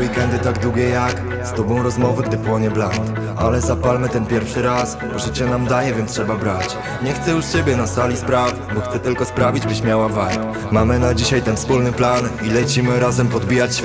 weekendy tak długie jak z tobą rozmowy, gdy płonie blat. Ale zapalmy ten pierwszy raz, bo życie nam daje, więc trzeba brać. Nie chcę już ciebie na sali spraw, bo chcę tylko sprawić, byś miała vibe. Mamy na dzisiaj ten wspólny plan i lecimy razem podbijać świat.